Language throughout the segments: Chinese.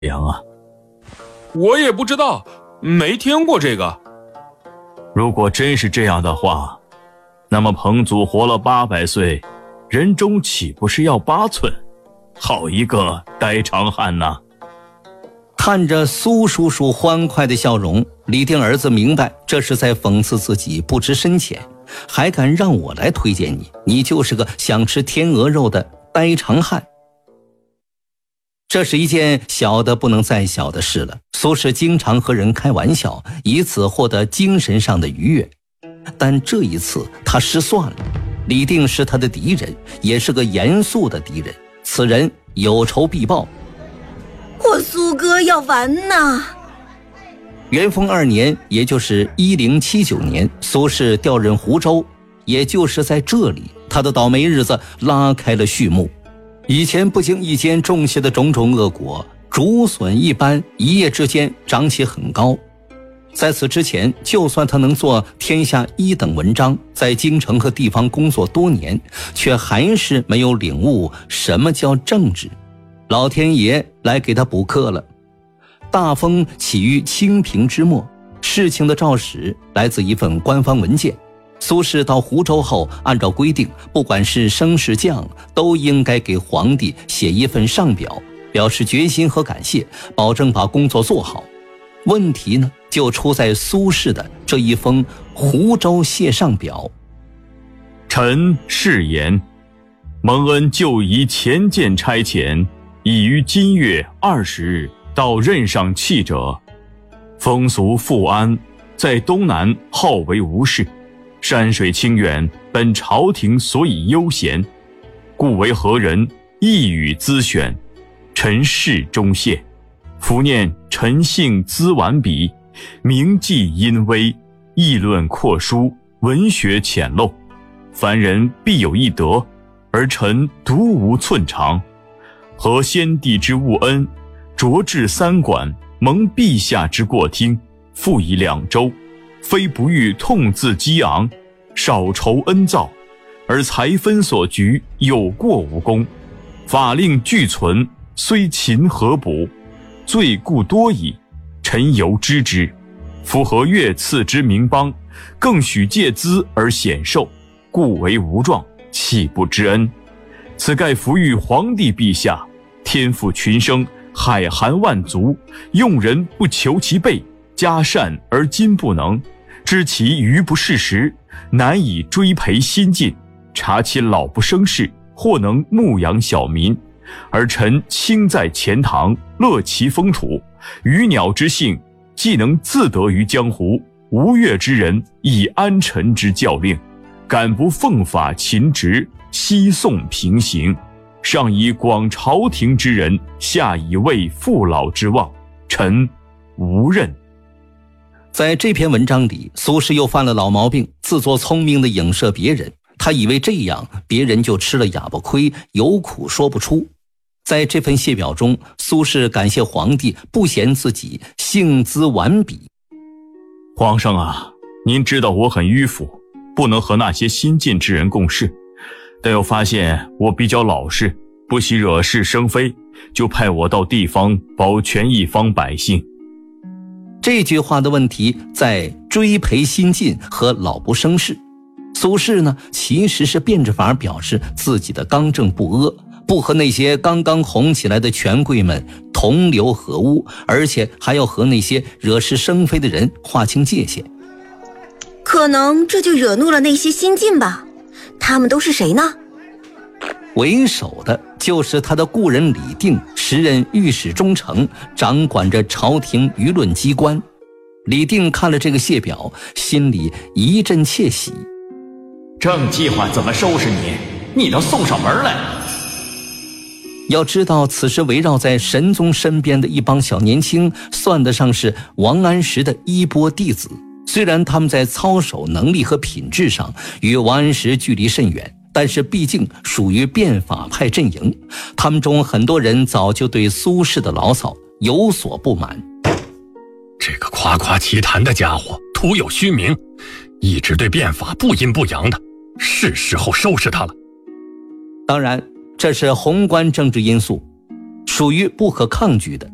样啊？ 我也不知道，没听过这个。 如果真是这样的话，那么彭祖活了800岁，人中岂不是要8寸？好一个呆长汉呐！ 看着苏叔叔欢快的笑容，李定儿子明白这是在讽刺自己不知深浅，还敢让我来推荐你，你就是个想吃天鹅肉的呆长汉。这是一件小的不能再小的事了。苏轼经常和人开玩笑，以此获得精神上的愉悦，但这一次他失算了。李定是他的敌人，也是个严肃的敌人，此人有仇必报。 我苏哥要完呐！ 元丰2年，也就是1079年，苏轼调任湖州，也就是在这里，他的倒霉日子拉开了序幕。以前不经意间种下的种种恶果，竹笋一般，一夜之间长起很高。在此之前，就算他能做天下1等文章，在京城和地方工作多年，却还是没有领悟什么叫政治。老天爷来给他补课了。大风起于清平之末，事情的肇始来自一份官方文件。苏轼到湖州后，按照规定，不管是升是降，都应该给皇帝写一份上表，表示决心和感谢，保证把工作做好。问题呢，就出在苏轼的这一封湖州谢上表。 臣誓言，蒙恩就宜前见差遣，已于今月20日到任上契者，风俗富安，在东南号为吴氏，山水清远，本朝廷所以悠闲，故为何人，一语资选，臣誓忠谢。伏念臣性资婉笔，名记殷微，议论阔疏，文学浅陋，凡人必有一德，而臣独无寸长。合先帝之务恩，擢至3馆，蒙陛下之过听，复以2州，非不欲痛自激昂，少酬恩造，而财分所局，有过无功，法令俱存，虽勤合补，罪故多矣，臣犹知之。夫何越赐之名邦，更许借资而显受，故为无状，岂不知恩？此盖服御皇帝陛下，天赋群生，海涵万族，用人不求其备，加善而今不能，知其愚不适时，难以追培新进，察其老不生事，或能牧养小民。而臣亲在钱塘，乐其风土，鱼鸟之性，既能自得于江湖，吴越之人以安臣之教令，敢不奉法勤职，西宋平行，上以广朝廷之人，下以为父老之望，臣无任。 在这篇文章里，苏轼又犯了老毛病，自作聪明地影射别人，他以为这样别人就吃了哑巴亏，有苦说不出。在这份谢表中，苏轼感谢皇帝不嫌自己性资婉笔。 皇上啊，您知道我很迂腐，不能和那些新进之人共事，但又发现我比较老实，不喜惹是生非，就派我到地方保全一方百姓。 这句话的问题在追培新进和老不生事。苏轼呢，其实是变着法表示自己的刚正不阿，不和那些刚刚红起来的权贵们同流合污，而且还要和那些惹是生非的人划清界限。 可能这就惹怒了那些新进吧。他们都是谁呢？ 为首的就是他的故人李定，时任御史中丞，掌管着朝廷舆论机关。李定看了这个谢表，心里一阵窃喜。 正计划怎么收拾你，你倒送上门来了。 要知道，此时围绕在神宗身边的一帮小年轻，算得上是王安石的衣钵弟子。虽然他们在操守能力和品质上与王安石距离甚远，但是毕竟属于变法派阵营，他们中很多人早就对苏轼的牢骚有所不满。 这个夸夸其谈的家伙徒有虚名，一直对变法不阴不阳的，是时候收拾他了。 当然，这是宏观政治因素，属于不可抗拒的。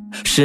是